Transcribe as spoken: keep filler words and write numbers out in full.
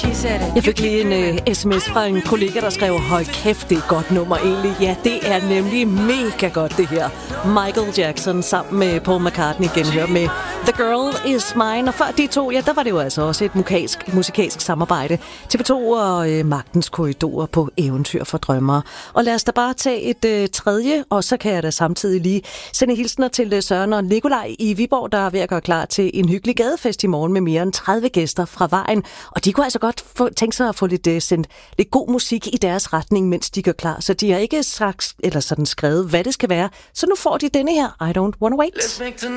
Jeg fik lige en uh, sms fra en kollega, der skrev, hold kæft, det er et godt nummer egentlig. Ja, det er nemlig mega godt, det her. Michael Jackson sammen med Paul McCartney genhør med The Girl Is Mine. Og før de to, ja, der var det jo altså også et musikalsk, musikalsk samarbejde. T V to og uh, Magtens Korridorer på Eventyr for Drømmere. Og lad os da bare tage et uh, tredje, og så kan jeg da samtidig lige sende hilsner til uh, Søren og Nikolaj i Viborg, der er ved at gøre klar til en hyggelig gadefest i morgen med mere end tredive gæster fra vejen. Og de kunne altså godt få, tænke sig at få lidt, uh, sendt lidt god musik i deres retning, mens de gør klar. Så de har ikke sagt, eller sådan skrevet, hvad det skal være. Så nu får de denne her, I Don't Wanna Wait.